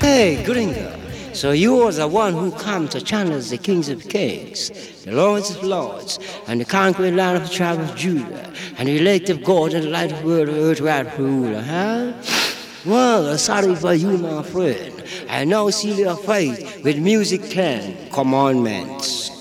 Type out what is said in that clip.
Hey, Gringo. So you are the one who come to challenge the kings of kings, the lords of lords, and the conquering land of the tribe of Judah, and the elect of God and the light of the world of earth right ruler, huh? Well, sorry for you, my friend. I now seal your faith with music 10 commandments.